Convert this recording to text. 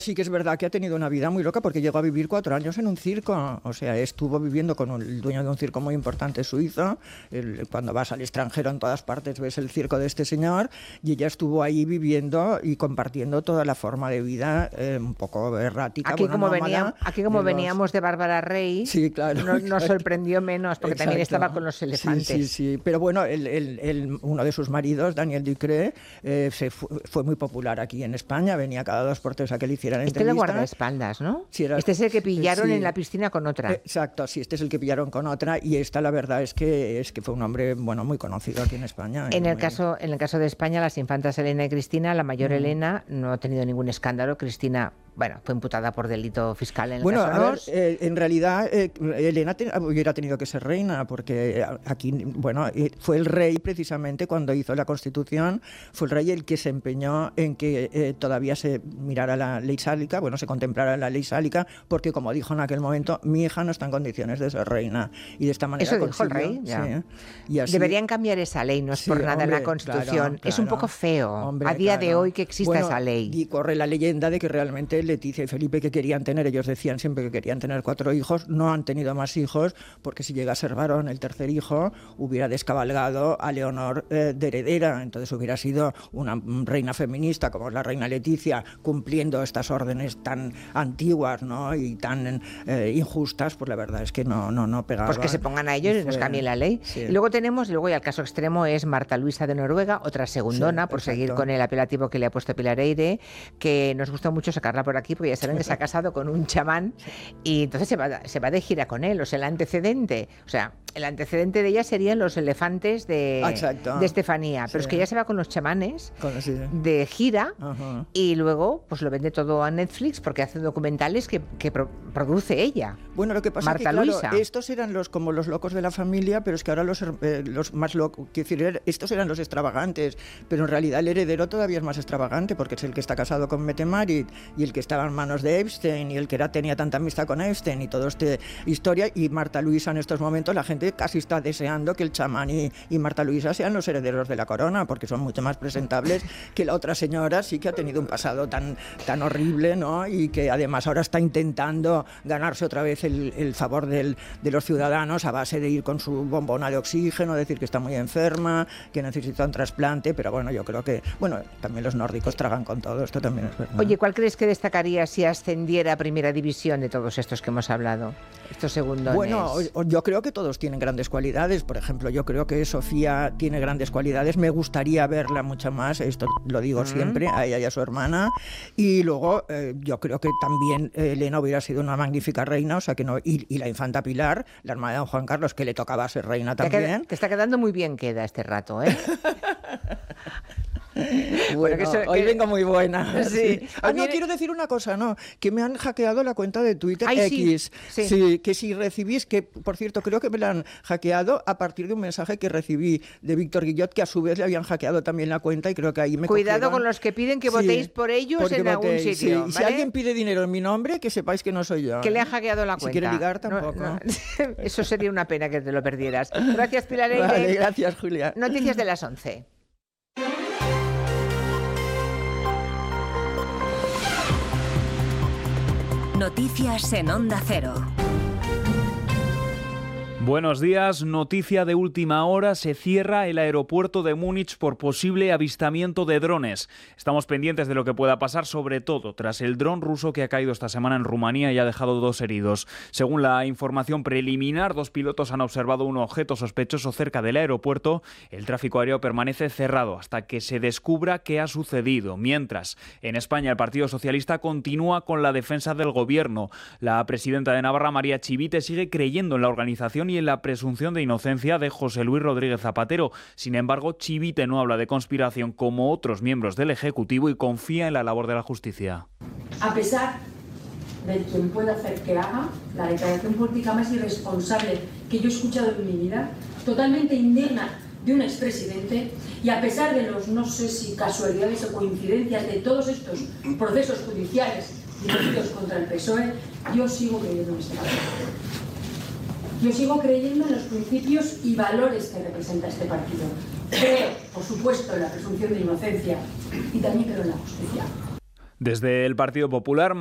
Sí que es verdad que ha tenido una vida muy loca porque llegó a vivir 4 años en un circo. O sea, estuvo viviendo con el dueño de un circo muy importante suizo. Cuando vas al extranjero en todas partes ves el circo de este señor, y ella estuvo ahí viviendo y compartiendo toda la forma de vida un poco errática. Aquí como veníamos de Bárbara Rey, sí, claro, nos sorprendió menos porque exacto. También estaba con los elefantes. Sí. Pero bueno, uno de sus maridos, Daniel Ducré, fue muy popular aquí en España. Venía cada 2 por 3 a que le hicieran entrevistas. Este de guardaespaldas, ¿no? Sí, este es el que pillaron en la piscina con otra. Exacto, sí, este es el que pillaron con otra, y esta la verdad es que fue un hombre muy conocido aquí en España. En el caso de España, las infantas Elena y Cristina, la mayor Elena no ha tenido ningún escándalo. Cristina, fue imputada por delito fiscal en el caso 2. En realidad Elena hubiera tenido que ser reina, porque aquí, fue el rey precisamente cuando hizo la Constitución, fue el rey el que se empeñó en que todavía se mirara la ley sálica, se contemplara la ley sálica, porque como dijo en aquel momento, mi hija no está en condiciones de ser reina, y de esta manera eso dijo el rey. Sí, y así, deberían cambiar esa ley, no es por nada en la Constitución. Claro, es un poco feo a día de hoy que exista esa ley. Y corre la leyenda de que realmente Leticia y Felipe, que querían tener, ellos decían siempre que querían tener 4 hijos, no han tenido más hijos, porque si llega a ser varón el tercer hijo, hubiera descabalgado a Leonor de heredera. Entonces hubiera sido una reina feminista como es la reina Leticia, cumpliendo estas órdenes tan antiguas, ¿no? Y tan injustas. Pues la verdad es que no pegaba. Pues que se pongan a ellos y nos cambien la ley. Sí. Y luego y al caso extremo es Marta Luisa de Noruega, otra segundona, por seguir con el apelativo que le ha puesto Pilar Eire, que nos gusta mucho sacarla por aquí, porque ya saben que se ha casado con un chamán y entonces se va de gira con él. O sea, el antecedente de ella serían los elefantes de Estefanía, pero es que ella se va con los chamanes de gira. Ajá. Y luego pues lo vende todo a Netflix porque hace documentales que produce ella. Bueno, lo que pasa Marta es que Luisa. Estos eran como los locos de la familia, pero es que ahora los más locos, estos eran los extravagantes, pero en realidad el heredero todavía es más extravagante porque es el que está casado con Mette-Marit y el que estaba en manos de Epstein y el que tenía tanta amistad con Epstein y toda esta historia. Y Marta Luisa, en estos momentos la gente casi está deseando que el chamán y Marta Luisa sean los herederos de la corona, porque son mucho más presentables que la otra señora, sí que ha tenido un pasado tan horrible, ¿no? Y que además ahora está intentando ganarse otra vez el favor de los ciudadanos a base de ir con su bombona de oxígeno, decir que está muy enferma, que necesita un trasplante, pero yo creo que también los nórdicos tragan con todo, esto también es verdad. Oye, ¿cuál crees que destacaría si ascendiera a primera división de todos estos que hemos hablado? Estos segundones. Bueno, yo creo que todos tienen grandes cualidades. Por ejemplo, yo creo que Sofía tiene grandes cualidades. Me gustaría verla mucho más, esto lo digo siempre, a ella y a su hermana. Y luego yo creo que también Elena hubiera sido una magnífica reina, o sea que no. Y la infanta Pilar, la hermana de don Juan Carlos, que le tocaba ser reina también. Te está quedando muy bien este rato, ¿eh? Bueno, hoy vengo muy buena. Sí. Quiero decir una cosa, que me han hackeado la cuenta de Twitter X. Sí, que si recibís, que por cierto creo que me la han hackeado a partir de un mensaje que recibí de Víctor Guillot, que a su vez le habían hackeado también la cuenta, y creo que ahí me Cuidado cogieron. Con los que piden que votéis por ellos en algún sitio. Sí. ¿Vale? Si alguien pide dinero en mi nombre, que sepáis que no soy yo. Que le han hackeado la cuenta. Si quiere ligar, tampoco. No. Eso sería una pena que te lo perdieras. Gracias, Pilar Eire. Vale, gracias, Julia. Noticias de las 11. Noticias en Onda Cero. Buenos días. Noticia de última hora. Se cierra el aeropuerto de Múnich por posible avistamiento de drones. Estamos pendientes de lo que pueda pasar, sobre todo tras el dron ruso que ha caído esta semana en Rumanía y ha dejado 2 heridos. Según la información preliminar, 2 pilotos han observado un objeto sospechoso cerca del aeropuerto. El tráfico aéreo permanece cerrado hasta que se descubra qué ha sucedido. Mientras, en España, el Partido Socialista continúa con la defensa del gobierno. La presidenta de Navarra, María Chivite, sigue creyendo en la organización y en la presunción de inocencia de José Luis Rodríguez Zapatero. Sin embargo, Chivite no habla de conspiración como otros miembros del Ejecutivo y confía en la labor de la justicia. A pesar de quien pueda hacer que haga, la declaración política más irresponsable que yo he escuchado en mi vida, totalmente indigna de un expresidente, y a pesar de los, no sé si casualidades o coincidencias de todos estos procesos judiciales dirigidos contra el PSOE, yo sigo creyendo en este partido. Yo sigo creyendo en los principios y valores que representa este partido. Creo, por supuesto, en la presunción de inocencia y también creo en la justicia. Desde el Partido Popular,